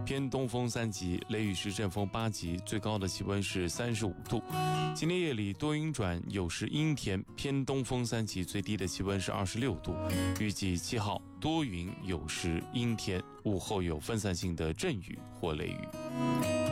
偏东风3级，雷雨时阵风8级，最高的气温是35度。今天夜里多云转有时阴天，偏东风3级，最低的气温是26度。预计7号多云有时阴天，午后有分散性的阵雨或雷雨。